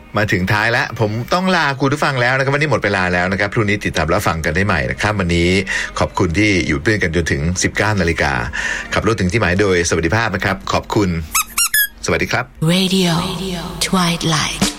มาถึงท้ายแล้วผมต้องลาคุณผู้ฟังแล้วนะครับวันนี้หมดเวลาแล้วนะครับพรุ่งนี้ติดตามรับฟังกันได้ใหม่นะครับวันนี้ขอบคุณที่อยู่ด้วยกันจนถึง 19:00 นขับรถถึงที่หมายโดยสวัสดิภาพนะครับขอบคุณสวัสดีครับ Radio Twilight